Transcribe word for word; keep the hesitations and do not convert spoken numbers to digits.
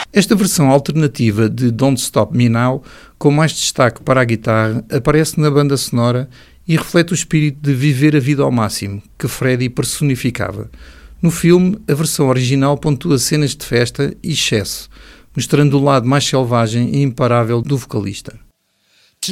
Esta versão alternativa de Don't Stop Me Now, com mais destaque para a guitarra, aparece na banda sonora e reflete o espírito de viver a vida ao máximo, que Freddie personificava. No filme, a versão original pontua cenas de festa e excesso, mostrando o lado mais selvagem e imparável do vocalista.